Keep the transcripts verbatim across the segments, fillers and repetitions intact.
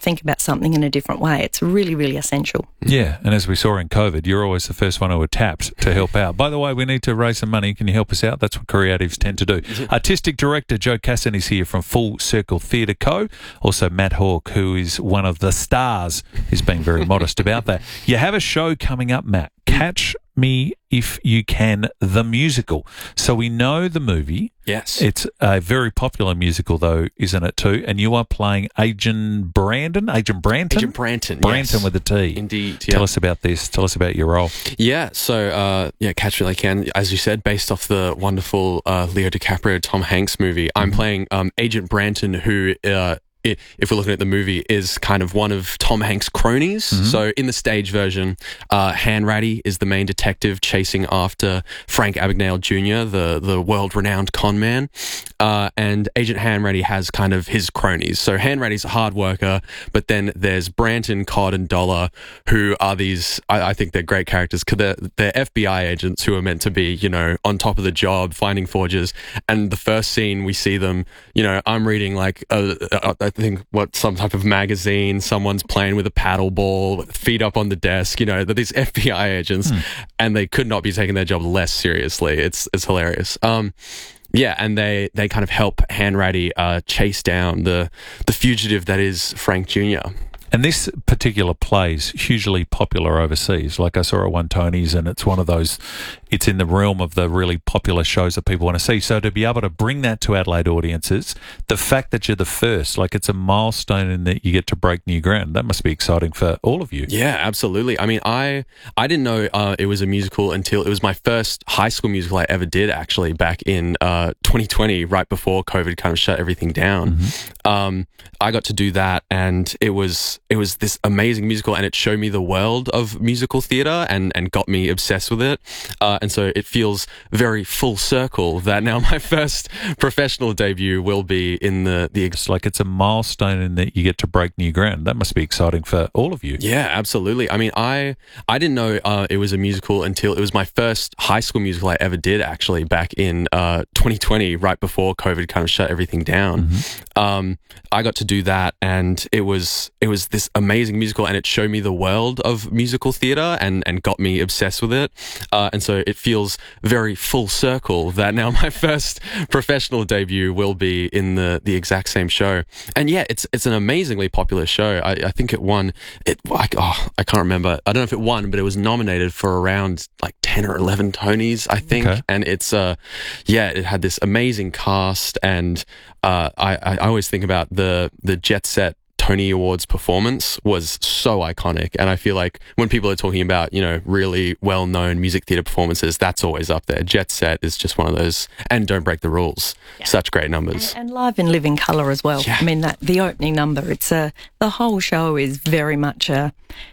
think about something in a different way. It's really, really essential. Yeah, and as we saw in COVID, you're always the first one who were tapped to help out. By the way, we need to raise some money. Can you help us out? That's what creatives tend to do. Artistic director Joe Casson is here from Full Circle Theatre Co. Also Matt Hawke, who is one of the stars. He's being very modest about that. You have a show coming up, Matt. Catch Me If You Can, the musical. So we know the movie. Yes. It's a very popular musical, though, isn't it, too? And you are playing Agent Brandon? Agent Branton? Agent Branton, Branton yes. with a T. Indeed, yeah. Tell us about this. Tell us about your role. Yeah, so, uh, yeah, Catch Me If You Can, as you said, based off the wonderful uh, Leo DiCaprio, Tom Hanks movie. I'm Mm-hmm. playing um, Agent Branton, who... Uh, if we're looking at the movie, is kind of one of Tom Hanks' cronies. Mm-hmm. So in the stage version, uh, Hanratty is the main detective chasing after Frank Abagnale Junior, the, the world-renowned con man. Uh, and Agent Hanratty has kind of his cronies. So Hanratty's a hard worker, but then there's Branton, Codd, and Dollar, who are these, I, I think they're great characters, because they're, they're F B I agents who are meant to be, you know, on top of the job, finding forgers. And the first scene we see them, you know, I'm reading like a, a, a I think what some type of magazine, someone's playing with a paddle ball, feet up on the desk, you know, they're these F B I agents, hmm. and they could not be taking their job less seriously. It's it's hilarious. Um, yeah, and they, they kind of help Hanratty uh, chase down the the fugitive that is Frank Junior And this particular play is hugely popular overseas. Like I saw at One Tony's, and it's one of those, it's in the realm of the really popular shows that people want to see. So to be able to bring that to Adelaide audiences, the fact that you're the first, like it's a milestone in that you get to break new ground, that must be exciting for all of you. Yeah, absolutely. I mean, I I didn't know uh, it was a musical until it was my first high school musical I ever did, actually, back in uh, twenty twenty, right before COVID kind of shut everything down. Mm-hmm. Um, I got to do that, and it was... It was this amazing musical, and it showed me the world of musical theatre and, and got me obsessed with it. Uh, and so it feels very full circle that now my first professional debut will be in the... the It's like it's a milestone in that you get to break new ground. That must be exciting for all of you. Yeah, absolutely. I mean, I I didn't know uh, it was a musical until it was my first high school musical I ever did, actually, back in uh, twenty twenty, right before COVID kind of shut everything down. Mm-hmm. Um, I got to do that, and it was it was this amazing musical, and it showed me the world of musical theatre and, and got me obsessed with it. Uh, and so it feels very full circle that now my first professional debut will be in the, the exact same show. And yeah, it's it's an amazingly popular show. I, I think it won, it like, oh, I can't remember. I don't know if it won, but it was nominated for around like ten or eleven Tonys, I think. Okay. And it's, uh, yeah, it had this amazing cast, and uh, I, I always think about the, the Jet Set Tony Awards performance was so iconic, and I feel like when people are talking about, you know, really well-known music theatre performances, that's always up there. Jet Set is just one of those, and Don't Break the Rules, yeah. Such great numbers. And, and Live in Living Colour as well. Yeah. I mean, that the opening number, it's a, the whole show is very much a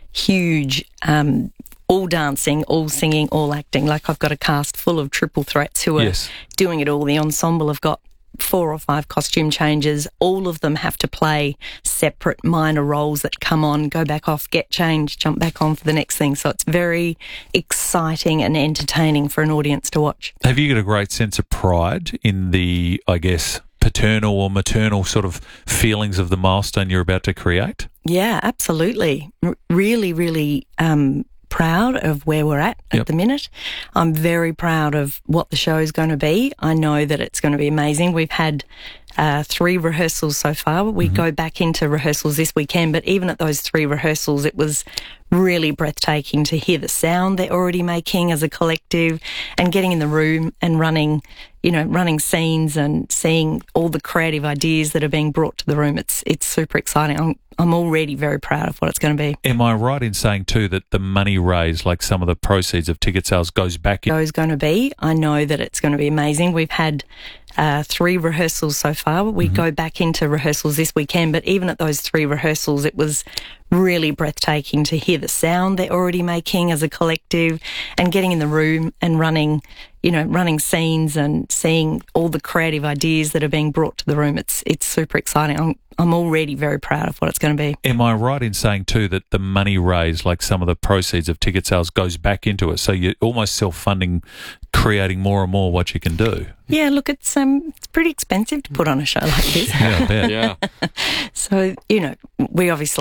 huge, um, all dancing, all singing, all acting. Like I've got a cast full of triple threats who are yes. doing it all. The ensemble have got four or five costume changes. All of them have to play separate minor roles that come on, go back off, get changed, jump back on for the next thing. So it's very exciting and entertaining for an audience to watch. Have you got a great sense of pride in the, I guess, paternal or maternal sort of feelings of the milestone you're about to create? Yeah, absolutely. R- really, really um proud of where we're at at yep. the minute. I'm very proud of what the show is going to be. I know that it's going to be amazing. We've had uh, three rehearsals so far. We mm-hmm. go back into rehearsals this weekend, but even at those three rehearsals, it was really breathtaking to hear the sound they're already making as a collective, and getting in the room and running, you know, running scenes and seeing all the creative ideas that are being brought to the room. It's it's super exciting. I'm I'm already very proud of what it's going to be. Am I right in saying too that the money raised, like some of the proceeds of ticket sales, goes back in? Is going to be. I know that it's going to be amazing. We've had uh, three rehearsals so far. We mm-hmm. go back into rehearsals this weekend, but even at those three rehearsals, it was really breathtaking to hear the sound they're already making as a collective, and getting in the room and running, you know, running scenes and seeing all the creative ideas that are being brought to the room. It's it's super exciting. I'm I'm already very proud of what it's going to be. Am I right in saying too that the money raised, like some of the proceeds of ticket sales, goes back into it? So you're almost self-funding, creating more and more what you can do. Yeah, look, it's um, it's pretty expensive to put on a show like this. Yeah, I bet. Yeah. So, you know, we obviously